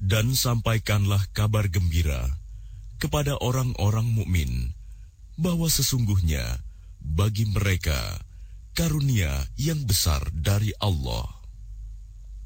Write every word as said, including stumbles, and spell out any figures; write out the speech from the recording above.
Dan sampaikanlah kabar gembira kepada orang-orang mukmin bahwa sesungguhnya bagi mereka karunia yang besar dari Allah.